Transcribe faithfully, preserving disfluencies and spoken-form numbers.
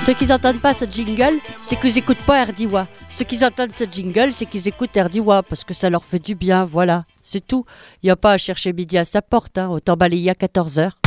Ceux qui n'entendent pas ce jingle, c'est qu'ils n'écoutent pas R D W A. Ceux qui entendent ce jingle, c'est qu'ils écoutent R D W A parce que ça leur fait du bien, voilà, c'est tout. Il n'y a pas à chercher midi à sa porte, hein, autant balayer à quatorze heures.